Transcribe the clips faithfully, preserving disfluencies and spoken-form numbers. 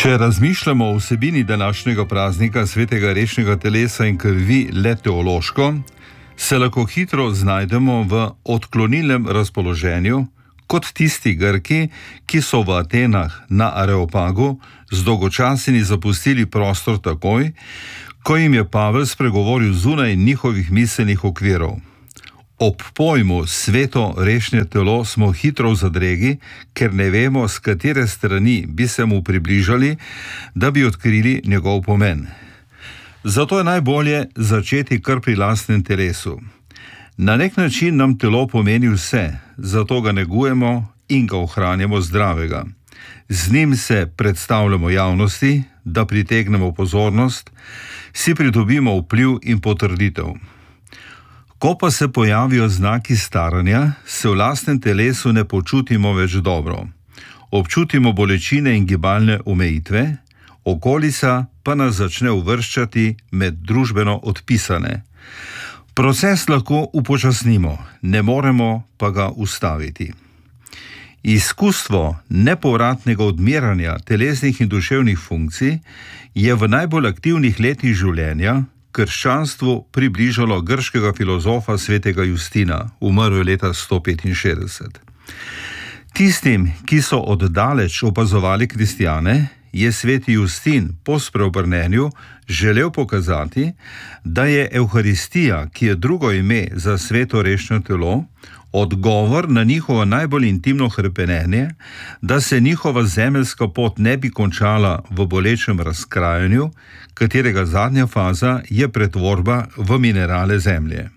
Če razmišljamo o vsebini današnjega praznika svetega rešnega telesa in krvi le teološko, se lahko hitro znajdemo v odklonilnem razpoloženju, kot tisti Grki, ki so v Atenah na Areopagu zdolgočaseni zapustili prostor takoj, ko jim je Pavel spregovoril zunaj njihovih miselnih okvirov. Ob pojmu sveto rešnje telo smo hitro v zadregi, ker ne vemo, s katere strani bi se mu približali, da bi odkrili njegov pomen. Zato je najbolje začeti kar pri lastnem telesu. Na nek način nam telo pomeni vse, zato ga negujemo in ga ohranjamo zdravega. Z njim se predstavljamo javnosti, da pritegnemo pozornost, si pridobimo vpliv in potrditev. Ko pa se pojavijo znaki staranja, se v lastnem telesu ne počutimo več dobro. Občutimo bolečine in gibalne omejitve, okolica pa nas začne uvrščati med družbeno odpisane. Proces lahko upočasnimo, ne moremo pa ga ustaviti. Izkustvo nepovratnega odmiranja telesnih in duševnih funkcij je v najbolj aktivnih letih življenja krščanstvu približalo grškega filozofa svetega Justina, umrl leta sto petinšestdeset. Tistim, ki so oddaleč opazovali kristjane, je sveti Justin po spreobrnenju želel pokazati, da je Evharistija, ki je drugo ime za sveto rešnje telo, odgovor na njihovo najbolj intimno hrepenenje, da se njihova zemeljska pot ne bi končala v bolečem razkrajanju, katerega zadnja faza je pretvorba v minerale zemlje.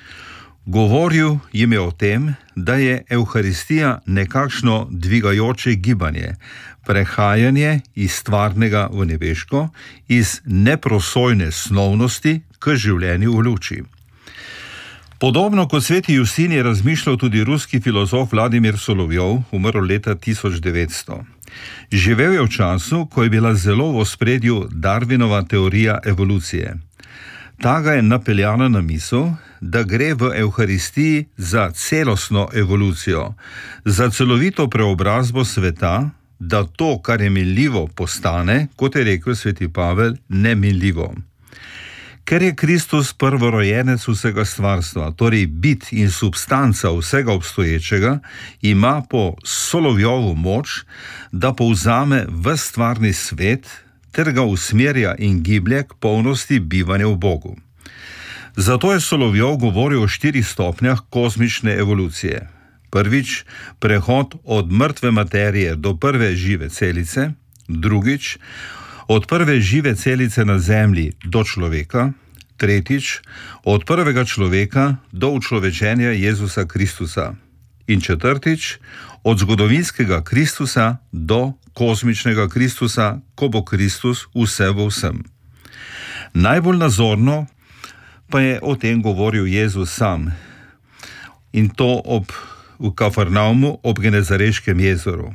Govoril jim je o tem, da je Evharistija nekakšno dvigajoče gibanje, prehajanje iz stvarnega v nebeško, iz neprosojne snovnosti k življenju v luči. Podobno kot sveti Justin je razmišljal tudi ruski filozof Vladimir Solovjov, umrl leta tisoč devetsto. Živel je v času, ko je bila zelo v ospredju Darwinova teorija evolucije. Ta ga je napeljala na misel, da gre v Evharistiji za celostno evolucijo, za celovito preobrazbo sveta, da to, kar je minljivo, postane, kot je rekel sveti Pavel, neminljivo. Ker je Kristus prvorojenec vsega stvarstva, torej bit in substanca vsega obstoječega, ima po Solovjovu moč, da povzame ves stvarni svet ter ga usmerja in giblje k polnosti bivanja v Bogu. Zato je Solovjov govoril o štirih stopnjah kozmične evolucije. Prvič, prehod od mrtve materije do prve žive celice. Drugič, od prve žive celice na zemlji do človeka. Tretjič, od prvega človeka do učlovečenja Jezusa Kristusa. In četrtič, od zgodovinskega Kristusa do kozmičnega Kristusa, ko bo Kristus vse v vsem. Najbolj nazorno pa je o tem govoril Jezus sam, in to ob, v Kafarnaumu ob Genezareškem jezeru.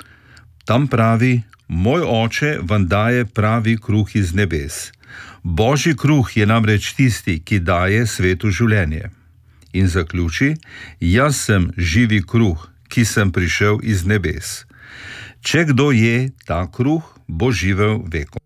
Tam pravi: moj oče vam daje pravi kruh iz nebes. Božji kruh je namreč tisti, ki daje svetu življenje. In zaključi: jaz sem živi kruh, ki sem prišel iz nebes. Če kdo je ta kruh, bo živel vekom.